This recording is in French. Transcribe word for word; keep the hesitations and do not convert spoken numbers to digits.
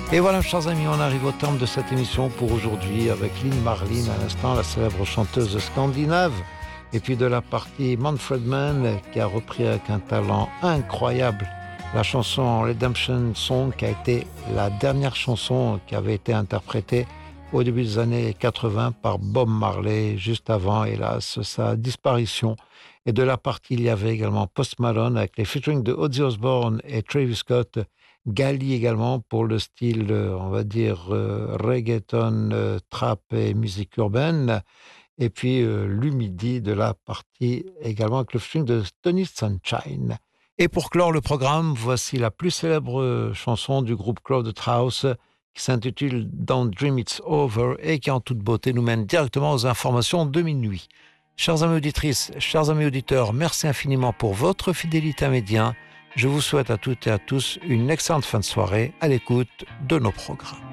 Et voilà, chers amis, on arrive au terme de cette émission pour aujourd'hui avec Lynn Marlin, à l'instant, la célèbre chanteuse scandinave. Et puis de la partie Manfred Mann, qui a repris avec un talent incroyable la chanson Redemption Song, qui a été la dernière chanson qui avait été interprétée au début des années quatre-vingts par Bob Marley, juste avant, hélas, sa disparition. Et de la partie, il y avait également Post Malone avec les featuring de Ozzy Osbourne et Travis Scott, Gali également pour le style, on va dire, euh, reggaeton, euh, trap et musique urbaine. Et puis euh, l'humidie de la partie également avec le featuring de Tony Sunshine. Et pour clore le programme, voici la plus célèbre chanson du groupe Crowded House qui s'intitule Don't Dream It's Over et qui en toute beauté nous mène directement aux informations de minuit. Chers amis auditrices, chers amis auditeurs, merci infiniment pour votre fidélité à Média. Je vous souhaite à toutes et à tous une excellente fin de soirée à l'écoute de nos programmes.